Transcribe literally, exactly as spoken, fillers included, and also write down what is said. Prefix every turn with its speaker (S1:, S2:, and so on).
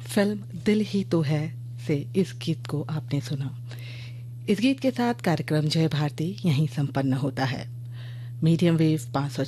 S1: Film दिल ही तो है से इस गीत को आपने सुना। इस गीत के साथ कार्यक्रम जय भारती यहीं संपन्न होता है। मीडियम वेव पाँच सौ